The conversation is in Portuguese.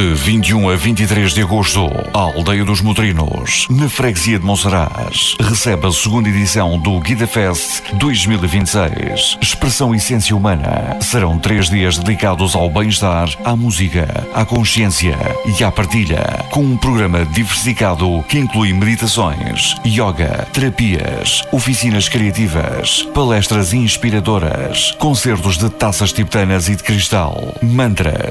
De 21 a 23 de agosto, a Aldeia dos Motrinos, na freguesia de Monsaraz, recebe a segunda edição do Guida Fest 2026. Expressão Essência Humana. Serão 3 dias dedicados ao bem-estar, à música, à consciência e à partilha, com um programa diversificado que inclui meditações, yoga, terapias, oficinas criativas, palestras inspiradoras, concertos de taças tibetanas e de cristal, mantras,